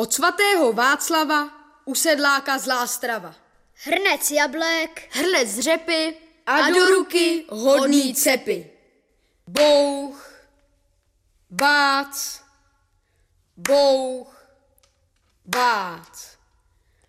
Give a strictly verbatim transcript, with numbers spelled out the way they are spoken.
Od svatého Václava u sedláka zlá strava. Hrnec jablek, hrnec řepy A, a do ruky hodný cepy. Bouch, bác, bouch, bác.